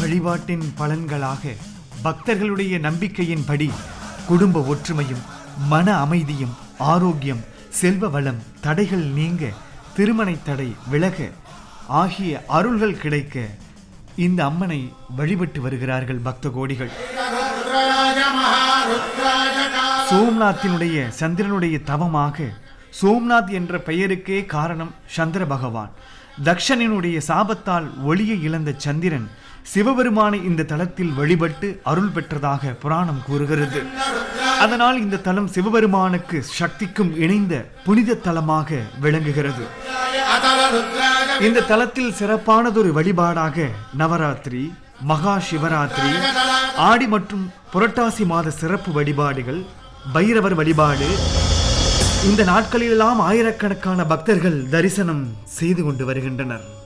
வழிபாட்டின் பலன்களாக பக்தர்களுடைய நம்பிக்கையின்படி குடும்ப ஒற்றுமையும் மன அமைதியும் ஆரோக்கியம் செல்வ வளம் தடைகள் நீங்க திருமண தடை விலக ஆகிய அருள்கள் கிடைக்க இந்த அம்மனை வழிபட்டு வருகிறார்கள் பக்த கோடிகள். சோம்நாத்தினுடைய சந்திரனுடைய தவமாக சோம்நாத் என்ற பெயருக்கே காரணம் சந்திர பகவான். தக்ஷனினுடைய சாபத்தால் ஒளியை இழந்த சந்திரன் சிவபெருமானை இந்த தலத்தில் வழிபட்டு அருள் பெற்றதாக புராணம் கூறுகிறது. அதனால் இந்த தலம் சிவபெருமானுக்கு சக்திக்கும் இணைந்த புனித தலமாக விளங்குகிறது. இந்த தலத்தில் சிறப்பானதொரு வழிபாடாக நவராத்திரி, மகா சிவராத்திரி, ஆடி மற்றும் புரட்டாசி மாத சிறப்பு வழிபாடுகள், பைரவர் வழிபாடு, இந்த நாட்களிலெல்லாம் ஆயிரக்கணக்கான பக்தர்கள் தரிசனம் செய்து கொண்டு வருகின்றனர்.